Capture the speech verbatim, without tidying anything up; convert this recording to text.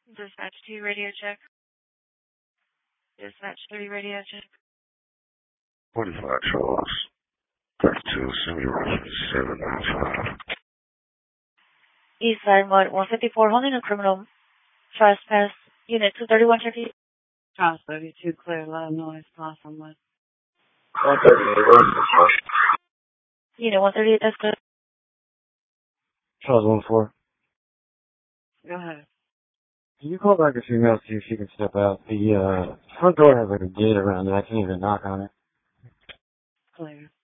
Dispatch two radio check. Dispatch three radio check. forty-five Charles. thirty-two, zero, seven, nine, five. East side mode one fifty-four, holding a criminal trespass. Unit two thirty-one, Cherokee. Charles thirty-two, clear, loud noise, Blossom West. one thirty-eight, Unit one thirty-eight, that's good. Charles one four. Go ahead. Can you call back a female, see if she can step out? The uh, front door has like a gate around it. I can't even knock on it. Clear.